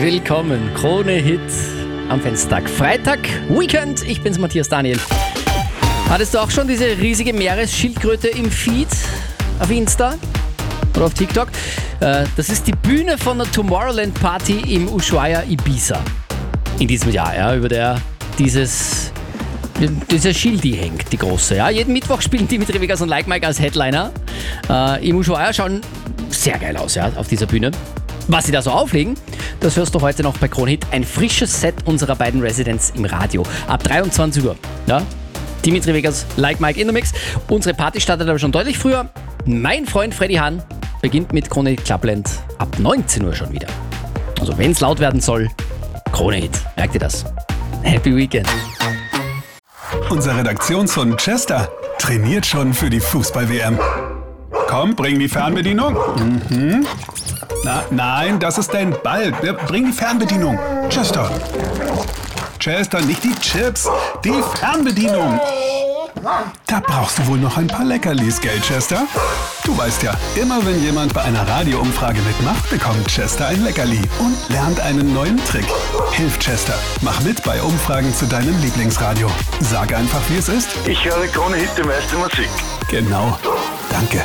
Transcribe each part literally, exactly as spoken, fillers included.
Willkommen, Krone Hit am Fenstertag. Freitag, Weekend, ich bin's Matthias Daniel. Hattest du auch schon diese riesige Meeresschildkröte im Feed auf Insta oder auf TikTok? Das ist die Bühne von der Tomorrowland Party im Ushuaia Ibiza in diesem Jahr, ja, über der dieses dieser Schildi hängt, die große. Ja. Jeden Mittwoch spielen Dimitri Vegas und Like Mike als Headliner. Äh, Im Ushuaia schauen sehr geil aus, ja, auf dieser Bühne. Was sie da so auflegen, das hörst du heute noch bei Krone Hit. Ein frisches Set unserer beiden Residents im Radio. Ab dreiundzwanzig Uhr. Ja. Dimitri Vegas, Like Mike in the Mix. Unsere Party startet aber schon deutlich früher. Mein Freund Freddy Hahn beginnt mit Krone Hit Clubland ab neunzehn Uhr schon wieder. Also wenn es laut werden soll, Krone Hit. Merkt ihr das? Happy Weekend. Unser Redaktionssohn Chester trainiert schon für die Fußball-W M. Komm, bring die Fernbedienung. Mhm. Na, nein, das ist dein Ball. Bring die Fernbedienung. Chester. Chester, nicht die Chips, die Fernbedienung. Da brauchst du wohl noch ein paar Leckerlis, gell, Chester? Du weißt ja, immer wenn jemand bei einer Radioumfrage mitmacht, bekommt Chester ein Leckerli und lernt einen neuen Trick. Hilf Chester, mach mit bei Umfragen zu deinem Lieblingsradio. Sag einfach, wie es ist. Ich höre Krone Hit, die meiste Musik. Genau, danke.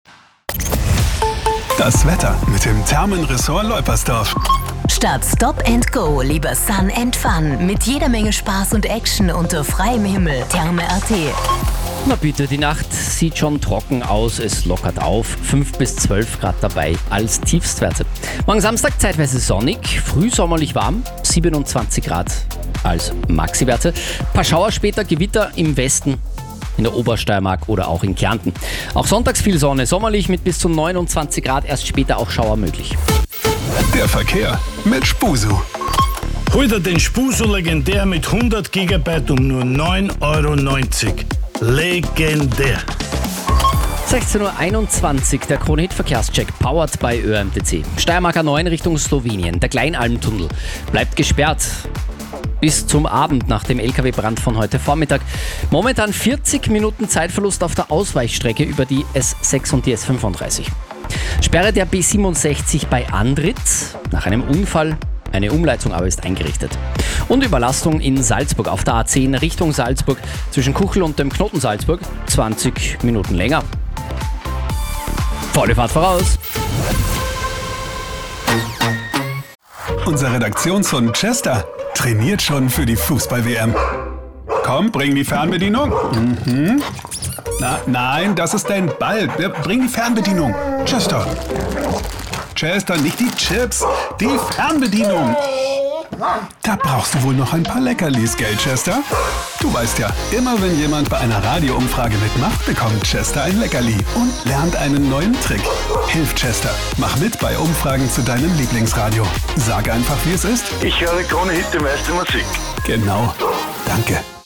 Das Wetter mit dem Thermenressort Leupersdorf. Statt Stop and Go lieber Sun and Fun mit jeder Menge Spaß und Action unter freiem Himmel. Therme Punkt at. Na bitte, die Nacht sieht schon trocken aus, es lockert auf. fünf bis zwölf Grad dabei als Tiefstwerte. Morgen Samstag zeitweise sonnig, frühsommerlich warm, siebenundzwanzig Grad als Maxi-Werte. Paar Schauer später, Gewitter im Westen, in der Obersteiermark oder auch in Kärnten. Auch sonntags viel Sonne, sommerlich mit bis zu neunundzwanzig Grad, erst später auch Schauer möglich. Der Verkehr mit Spusu. Hol dir den Spusu legendär mit hundert Gigabyte um nur neun Euro neunzig. Legendär. sechzehn Uhr einundzwanzig, der Krone Hit Verkehrscheck, powered by Ö M T C. Steiermark A neun Richtung Slowenien. Der Kleinalmtunnel bleibt gesperrt bis zum Abend nach dem L K W-Brand von heute Vormittag. Momentan vierzig Minuten Zeitverlust auf der Ausweichstrecke über die S sechs und die S fünfunddreißig. Sperre der B siebenundsechzig bei Andritz nach einem Unfall. Eine Umleitung aber ist eingerichtet. Und Überlastung in Salzburg auf der A zehn Richtung Salzburg zwischen Kuchel und dem Knoten Salzburg. zwanzig Minuten länger. Volle Fahrt voraus. Unser Redaktionssohn Chester trainiert schon für die Fußball-W M. Komm, bring die Fernbedienung. Mhm. Na, nein, das ist dein Ball. Bring die Fernbedienung. Chester. Chester, nicht die Chips, die Fernbedienung. Da brauchst du wohl noch ein paar Leckerlis, gell, Chester? Du weißt ja, immer wenn jemand bei einer Radioumfrage mitmacht, bekommt Chester ein Leckerli und lernt einen neuen Trick. Hilf Chester, mach mit bei Umfragen zu deinem Lieblingsradio. Sag einfach, wie es ist. Ich höre Krone Hit, die meiste Musik. Genau, danke.